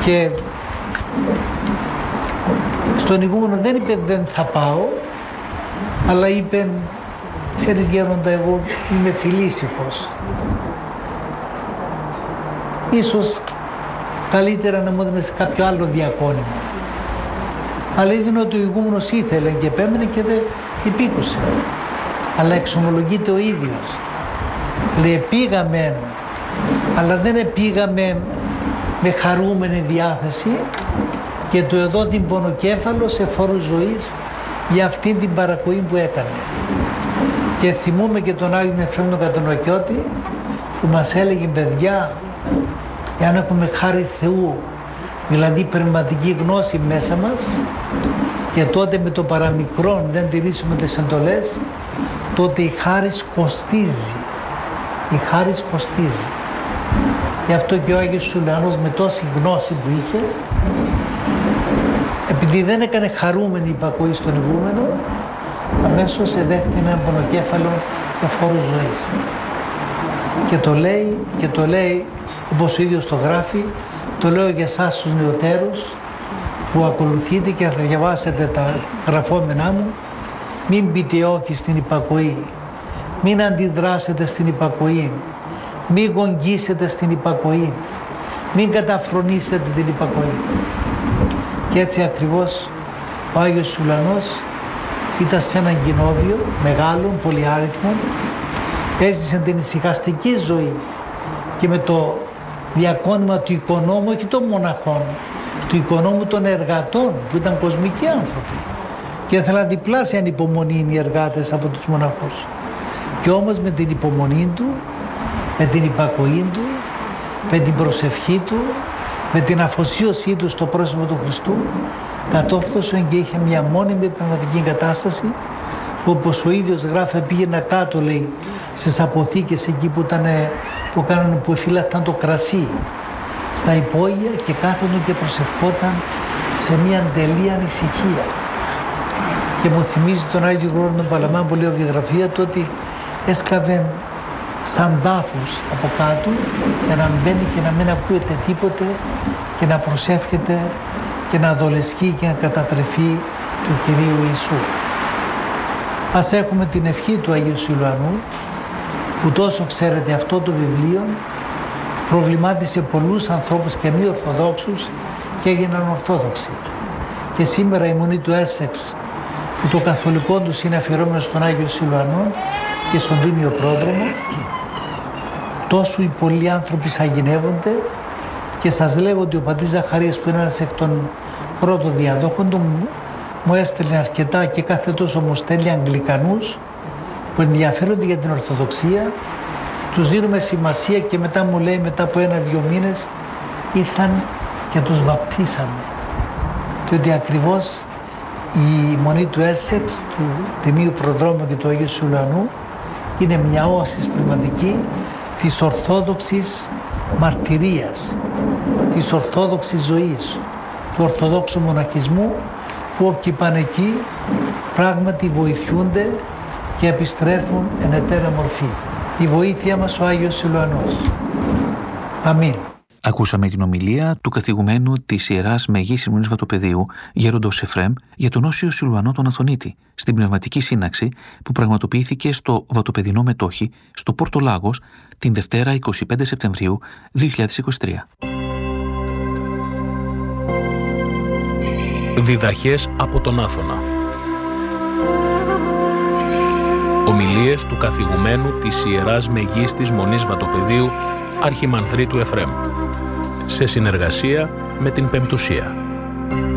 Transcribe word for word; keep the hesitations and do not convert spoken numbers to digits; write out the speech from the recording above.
Και στον ηγούμενο δεν είπε δεν θα πάω, αλλά είπε, ξέρεις γέροντα, εγώ είμαι φιλήσυχος. Ίσως καλύτερα να μου έδινες κάποιο άλλο διακόνημα. Αλλά είδε ότι ο ηγούμενος ήθελε και επέμενε και δεν υπήκουσε. Αλλά εξομολογείται ο ίδιος. Λέει, πήγαμε, αλλά δεν πήγαμε με χαρούμενη διάθεση, και το εδώ την πονοκέφαλο σε φόρους ζωής για αυτή την παρακοή που έκανε. Και θυμούμε και τον Άγιο Εφραίμ τον Κατονοκιώτη που μας έλεγε, παιδιά, εάν έχουμε χάρη Θεού, δηλαδή πνευματική γνώση μέσα μας, και τότε με το παραμικρόν δεν τηρήσουμε τις εντολές, τότε η χάρις κοστίζει. Η χάρις κοστίζει. Γι' αυτό και ο Άγιος Σουλιανός με τόση γνώση που είχε, επειδή δεν έκανε χαρούμενη υπακοή στον ηγούμενο, αμέσως εδέχτηκε έναν πονοκέφαλο και φόρου ζωής. Και το λέει, και το λέει όπως ο ίδιος το γράφει, το λέω για εσάς τους νεωτέρους που ακολουθείτε και θα διαβάσετε τα γραφόμενά μου, μην πείτε όχι στην υπακοή, μην αντιδράσετε στην υπακοή, μην γογγίσετε στην υπακοή, μην καταφρονήσετε την υπακοή. Και έτσι ακριβώς ο Άγιος Σουλανός ήταν σε έναν κοινόβιο μεγάλο, πολυάριθμο, έζησε την ησυχαστική ζωή και με το διακόνημα του οικονόμου, όχι των μοναχών, του οικονόμου των εργατών που ήταν κοσμικοί άνθρωποι και ήθελαν διπλάσια ανυπομονή οι εργάτες από τους μοναχούς. Και όμως με την υπομονή του, με την υπακοή του, με την προσευχή του, με την αφοσίωσή του στο πρόσωπο του Χριστού, κατόρθωσε και είχε μια μόνιμη πνευματική κατάσταση που, όπως ο ίδιος γράφει, πήγαινα κάτω, λέει, στις αποθήκες εκεί που, ήταν, που, κάνουν, που εφύλακταν το κρασί στα υπόγεια και κάθονταν και προσευχόταν σε μια τελή ανησυχία. Και μου θυμίζει τον Άγιο Γρηγόριο τον Παλαμά που λέει η βιογραφία του ότι έσκαβε σαν τάφους από κάτω για να μπαίνει και να μην ακούεται τίποτε και να προσεύχεται και να δολεσχεί και να κατατρεφεί του Κυρίου Ιησού. Ας έχουμε την ευχή του Αγίου Σιλουανού που τόσο ξέρετε αυτό το βιβλίο προβλημάτισε πολλούς ανθρώπους και μη ορθοδόξους και έγιναν ορθόδοξοι. Και σήμερα η Μονή του Έσεξ που το καθολικό τους είναι αφιερώμενο στον Άγιο Σιλουανό και στον Τίμιο Πρόδρομο, τόσο οι πολλοί άνθρωποι σαγηνεύονται και σας λέω ότι ο πατήρ Ζαχαρίας που είναι ένας εκ των πρώτων διαδόχων του μου, μου έστελνε αρκετά και κάθε τόσο μου στέλνει Αγγλικανούς που ενδιαφέρονται για την Ορθοδοξία, τους δίνουμε σημασία και μετά μου λέει μετά από ένα-δυο μήνες ήρθαν και τους βαπτίσαμε. Διότι ακριβώς η Μονή του Έσεξ, του Τιμίου Προδρόμου και του Αγίου Σιλουανού είναι μια όαση πνευματική της ορθόδοξης μαρτυρίας, της ορθόδοξης ζωής, του ορθοδόξου μοναχισμού που όποιοι πάνε εκεί πράγματι βοηθούνται και επιστρέφουν εν εταίρεα μορφή. Η βοήθεια μας ο Άγιος Σιλουανός. Αμήν. Ακούσαμε την ομιλία του καθηγουμένου της Ιεράς Μεγής Μονής Βατοπεδίου, Γέροντος Εφραίμ, για τον Όσιο Σιλουανό τον Αθωνίτη, στην πνευματική σύναξη που πραγματοποιήθηκε στο Βατοπεδινό Μετόχι, στο Πόρτο Λάγος, την Δευτέρα εικοστή πέμπτη Σεπτεμβρίου δύο χιλιάδες είκοσι τρία. Διδαχές από τον Άθωνα. Ομιλίες του καθηγουμένου της Ιεράς Μεγής της Μονής Βατοπεδίου, Αρχιμανδρίτου Εφραίμ, σε συνεργασία με την Πεμπτουσία.